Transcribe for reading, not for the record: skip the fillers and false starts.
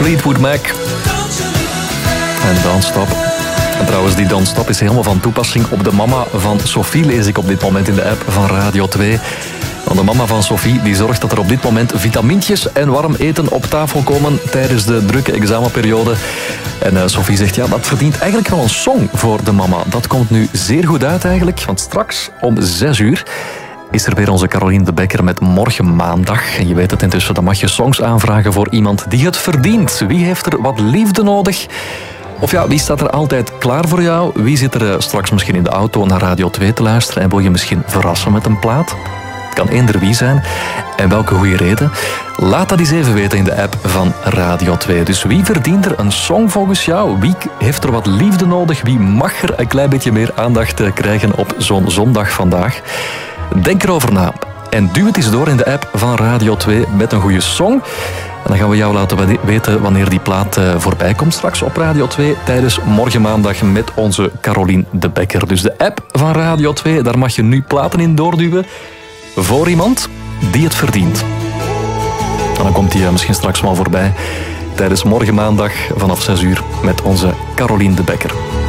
Fleetwood Mac. En Don't Stop. En trouwens, die Don't Stop is helemaal van toepassing op de mama van Sophie, lees ik op dit moment in de app van Radio 2. Want de mama van Sophie die zorgt dat er op dit moment vitamintjes en warm eten op tafel komen tijdens de drukke examenperiode. En Sophie zegt, ja, dat verdient eigenlijk wel een song voor de mama. Dat komt nu zeer goed uit eigenlijk, want straks om 6:00... is er weer onze Caroline de Bekker met Morgen Maandag. En je weet het intussen, dan mag je songs aanvragen voor iemand die het verdient. Wie heeft er wat liefde nodig? Of ja, wie staat er altijd klaar voor jou? Wie zit er straks misschien in de auto naar Radio 2 te luisteren en wil je misschien verrassen met een plaat? Het kan eender wie zijn. En welke goede reden? Laat dat eens even weten in de app van Radio 2. Dus wie verdient er een song volgens jou? Wie heeft er wat liefde nodig? Wie mag er een klein beetje meer aandacht krijgen op zo'n zondag vandaag? Denk erover na. En duw het eens door in de app van Radio 2 met een goede song. En dan gaan we jou laten weten wanneer die plaat voorbij komt straks op Radio 2 tijdens Morgen Maandag met onze Caroline de Bekker. Dus de app van Radio 2, daar mag je nu platen in doorduwen voor iemand die het verdient. En dan komt die misschien straks wel voorbij tijdens Morgen Maandag vanaf 6:00 met onze Caroline de Bekker.